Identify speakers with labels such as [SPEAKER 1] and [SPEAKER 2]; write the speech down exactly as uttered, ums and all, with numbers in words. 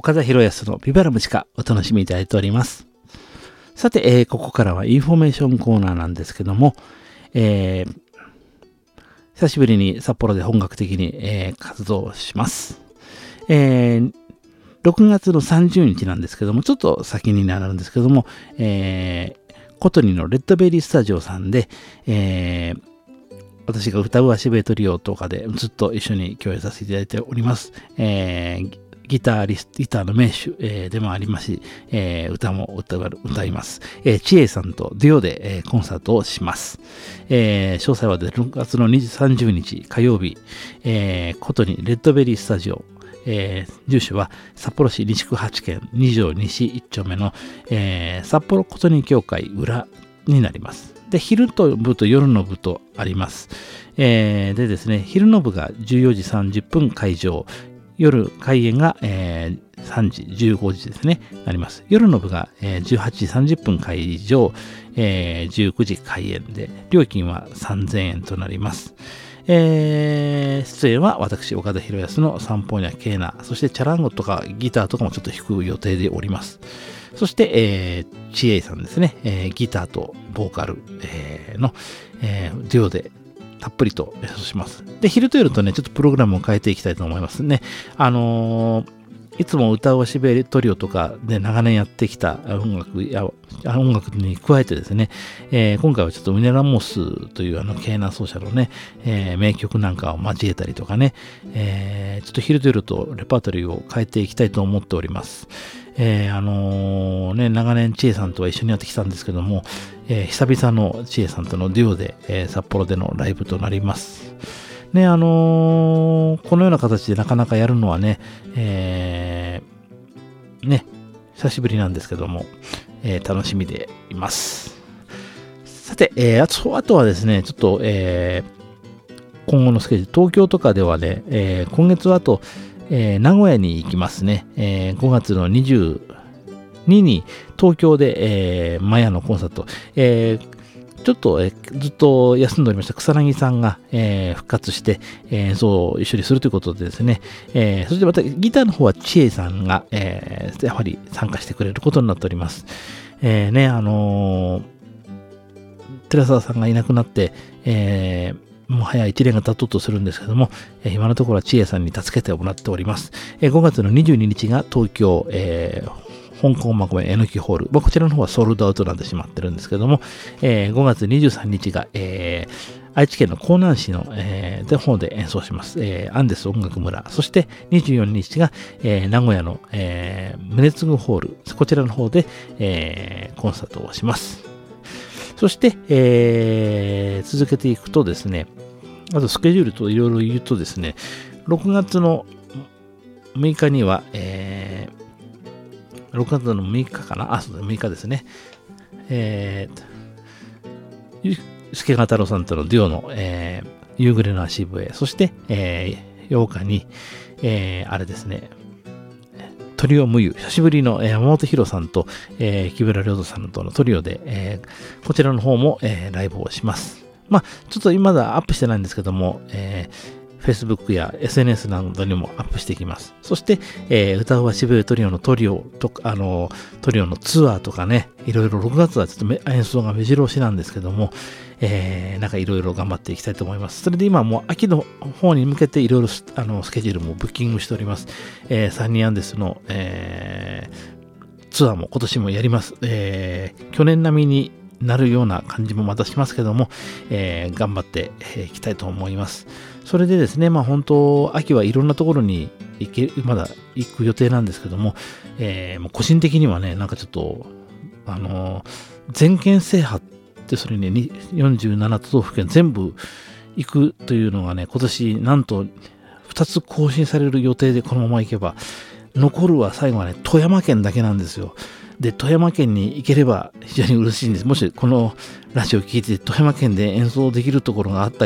[SPEAKER 1] 岡田博康のビバラムチカお楽しみいただいております。さて、えー、ここからはインフォメーションコーナーなんですけども、えー、久しぶりに札幌で本格的に、えー、活動します。えー、ろくがつのさんじゅうにちなんですけども、ちょっと先になるんですけども、えー、コトニのレッドベリースタジオさんで、えー、私が歌う足笛トリオとかでずっと一緒に共演させていただいております。えーギターリスト、ギターの名手、えー、でもありますし、えー、歌も 歌, 歌います。えー、ちえさんとデュオで、えー、コンサートをします。えー、詳細はろくがつのさんじゅうにち火曜日、えー、ことにレッドベリースタジオ、えー、住所は札幌市西区はちけんに条西いっちょうめの、えー、札幌ことに協会裏になります。で、昼の部と夜の部とあります。えー、でですね、昼の部がじゅうよじさんじゅっぷん開場、夜開演が、えー、さんじじゅうごじですね、なります。夜の部が、えー、じゅうはちじさんじゅっぷん開場、えー、じゅうくじ開演で、料金はさんぜんえんとなります。えー、出演は私、岡田博康のサンポニャケーナ、そしてチャランゴとかギターとかもちょっと弾く予定でおります。そして、えー、チエさんですね、えー、ギターとボーカル、えー、の、えー、デュオで、たっぷりと演奏します。で、昼と夜とね、ちょっとプログラムを変えていきたいと思いますね。あのー、いつも歌う足笛トリオとかで長年やってきた音楽や、音楽に加えてですね、えー、今回はちょっとミネラモスというあのケーナ奏者のね、えー、名曲なんかを交えたりとかね、えー、ちょっと昼と夜とレパートリーを変えていきたいと思っております。えー、あのー、ね、長年ちえさんとは一緒にやってきたんですけども、えー、久々のちえさんとのデュオで、えー、札幌でのライブとなります。ね、あのー、このような形でなかなかやるのはね、えー、ね、久しぶりなんですけども、えー、楽しみでいます。さて、えー、あと、あとはですね、ちょっと、えー、今後のスケジュール、東京とかではね、えー、今月はあと、えー、名古屋に行きますね。えー、ごがつのにじゅうににちに東京で、えー、マヤのコンサート、えー、ちょっと、えー、ずっと休んでおりました草薙さんが、えー、復活して、えー、演奏を一緒にするということでですね、えー、そしてまたギターの方はちえさんが、えー、やはり参加してくれることになっております。えー、ね、あのー、寺澤さんがいなくなって、えーもう早いいちねんが経とうとするんですけども、えー、今のところはちえさんに助けてもらっております。えー、ごがつのにじゅうににちが東京、えー、香港まこめえのきホール。まあ、こちらの方はソールドアウトなんでしまってるんですけども、えー、ごがつにじゅうさんにちが、えー、愛知県の江南市の、えー、で方で演奏します。えー、アンデス音楽村。そしてにじゅうよっかにちが、えー、名古屋の、えー、宗次ホール。こちらの方で、えー、コンサートをします。そして、えー、続けていくとですね、あとスケジュールといろいろ言うとですね、ろくがつのむいかには、えー、ろくがつのむいかかなあ、そうだ、むいかですね。えー、助川太郎さんとのデュオの、えー、夕暮れの足笛、そして、えー、ようかに、えー、あれですね、トリオムユ、久しぶりの山本博さんと、えー、木村良人さんとのトリオで、えー、こちらの方も、えー、ライブをします。まあ、ちょっと今だアップしてないんですけども、えー、Facebook や エスエヌエス などにもアップしていきます。そして、えー、歌うはしぶえトリオのトリオとか、あの、トリオのツアーとかね、いろいろろくがつはちょっと演奏が目白押しなんですけども、えー、なんかいろいろ頑張っていきたいと思います。それで今もう秋の方に向けていろいろあのスケジュールもブッキングしております。えー、サニーアンデスの、えー、ツアーも今年もやります。えー、去年並みになるような感じもまたしますけども、えー、頑張っていきたいと思います。それでですね、まあ本当、秋はいろんなところに行け、まだ行く予定なんですけども、えー、もう個人的にはね、なんかちょっと、あのー、全県制覇ってそれによんじゅうななとどうふけん全部行くというのがね、今年なんとふたつ更新される予定でこのまま行けば、残るは最後はね、富山県だけなんですよ。で、富山県に行ければ非常に嬉しいんです。もしこのラジオを聞いて富山県で演奏できるところがあった